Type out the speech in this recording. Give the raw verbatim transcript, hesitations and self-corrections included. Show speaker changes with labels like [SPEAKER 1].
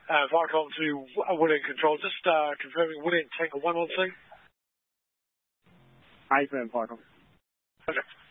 [SPEAKER 1] Uh, Viacom to William Control. Just uh, confirming William Tango one on scene.
[SPEAKER 2] Affirm, Viacom.
[SPEAKER 1] Okay.